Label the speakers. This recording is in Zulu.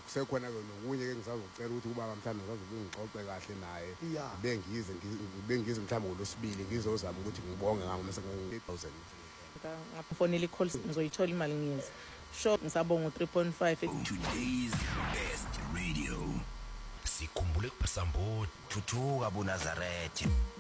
Speaker 1: Kusekhona ke nokunye ke ngisazocela ukuthi ubaba mhlawumbe ngizozungixoxe kahle naye bengize mhlawumbe ngolosibili ngizozama ukuthi ngibonge ngami mase ngi-1000
Speaker 2: ngafonela i-call ngizoyithola imali ngiyeza sure ngisabonga 3.5
Speaker 3: today's best radio sikhumbule kuPhasambo thuthuka boNazarethe.